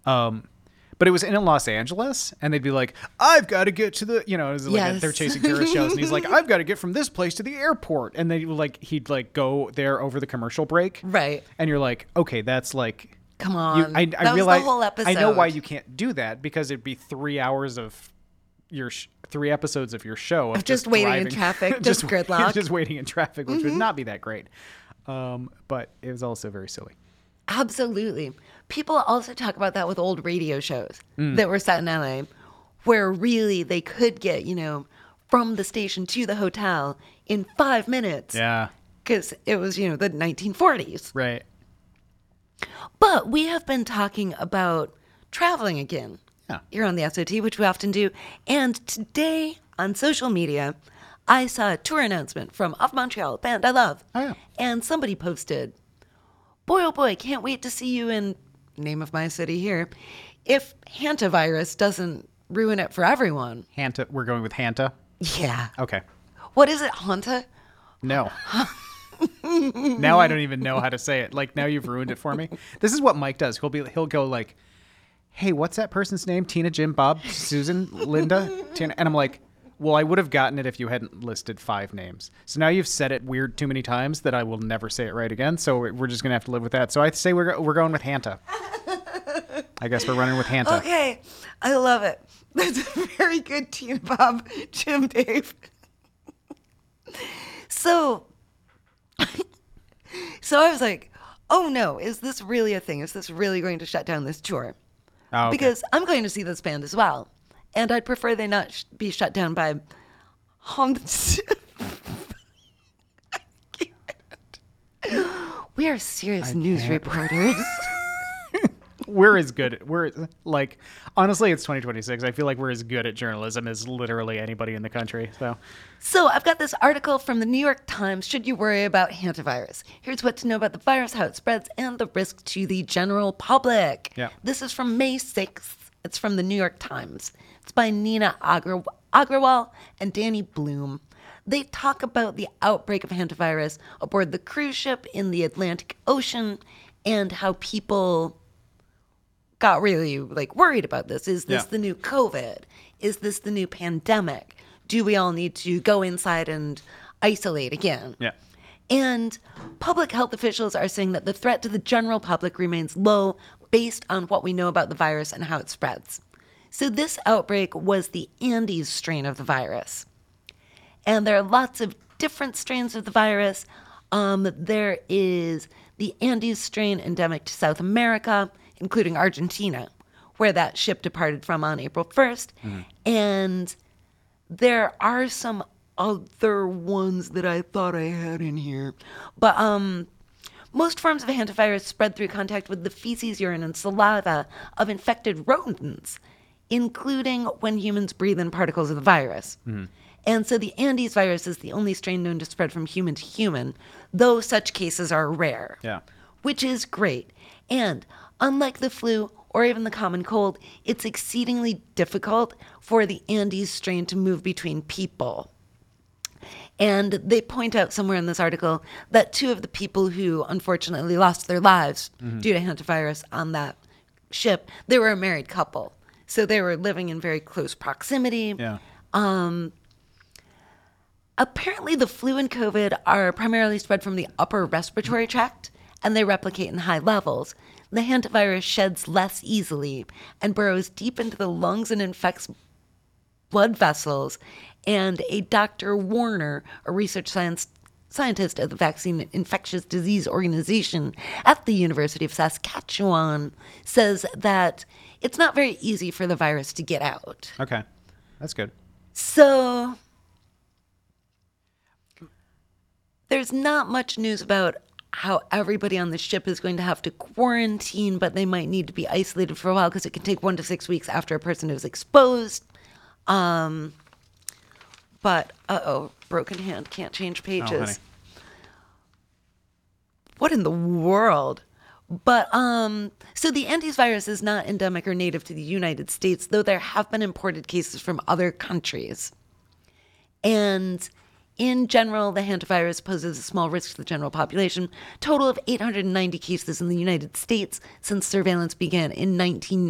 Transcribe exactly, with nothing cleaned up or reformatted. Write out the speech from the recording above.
Um, but it was in Los Angeles, and they'd be like, "I've got to get to the," you know, it was like Yes. a, they're chasing tourist shows, and he's like, "I've got to get from this place to the airport," and they like he'd like go there over the commercial break, Right. And you're like, okay, that's like, Come you, on. I, that I realize was the whole episode. I know why you can't do that because it'd be three hours of your sh- three episodes of your show of, Of just waiting in driving- traffic, just gridlock. just waiting in traffic, which would not be that great. Um, but it was also very silly. Absolutely. People also talk about that with old radio shows Mm. that were set in L A, where really they could get, you know, from the station to the hotel in five minutes. Yeah. Because it was, you know, the nineteen forties. Right. But we have been talking about traveling again Yeah. here on the S O T, which we often do. And today on social media, I saw a tour announcement from Of Montreal, a band I love. Oh, yeah. And somebody posted, boy, oh boy, can't wait to see you in name of my city here. If hantavirus doesn't ruin it for everyone. Hanta. We're going with Hanta. Yeah. Okay. What is it, Hanta? No. Now I don't even know how to say it. Like now you've ruined it for me. This is what Mike does. He'll be he'll go like, "Hey, what's that person's name? Tina, Jim, Bob, Susan, Linda, Tina," and I'm like, "Well, I would have gotten it if you hadn't listed five names. So now you've said it weird too many times that I will never say it right again. So we're just gonna have to live with that. So I say we're we're going with Hanta. I guess we're running with Hanta. Okay. I love it. That's a very good team, Bob, Jim, Dave. So, so I was like, oh no, is this really a thing? Is this really going to shut down this tour? Oh, okay. Because I'm going to see this band as well. And I'd prefer they not sh- be shut down by Hans. We are serious news can't. reporters. We're as good. We're like, honestly, it's twenty twenty-six. I feel like we're as good at journalism as literally anybody in the country. So, So I've got this article from the New York Times. Should you worry about hantavirus? Here's what to know about the virus, how it spreads, and the risk to the general public. Yeah. This is from May sixth. It's from the New York Times. It's by Nina Agar- Agrawal and Danny Bloom. They talk about the outbreak of hantavirus aboard the cruise ship in the Atlantic Ocean and how people got really like worried about this. Is this Yeah. the new COVID? Is this the new pandemic? Do we all need to go inside and isolate again? yeah. And public health officials are saying that the threat to the general public remains low based on what we know about the virus and how it spreads. So this outbreak was the Andes strain of the virus. And there are lots of different strains of the virus. Um, there is the Andes strain endemic to South America, including Argentina, where that ship departed from on April first. And there are some other ones that I thought I had in here. But um, most forms of hantavirus spread through contact with the feces, urine, and saliva of infected rodents, including when humans breathe in particles of the virus. And so the Andes virus is the only strain known to spread from human to human, though such cases are rare. Yeah. Which is great. And unlike the flu or even the common cold, it's exceedingly difficult for the Andes strain to move between people. And they point out somewhere in this article that two of the people who unfortunately lost their lives due to hantavirus on that ship, they were a married couple. So they were living in very close proximity. Yeah. Apparently, the flu and COVID are primarily spread from the upper respiratory tract, and they replicate in high levels. The hantavirus sheds less easily and burrows deep into the lungs and infects blood vessels. And a Doctor Warner, a research science scientist at the Vaccine Infectious Disease Organization at the University of Saskatchewan, says that it's not very easy for the virus to get out. Okay. That's good. So there's not much news about how everybody on the ship is going to have to quarantine, but they might need to be isolated for a while because it can take one to six weeks after a person is exposed. Um, but, uh-oh, broken hand, can't change pages. Oh, honey. What in the world? But, um, so the Andes virus is not endemic or native to the United States, though there have been imported cases from other countries. And in general, the hantavirus poses a small risk to the general population. Total of eight hundred ninety cases in the United States since surveillance began in nineteen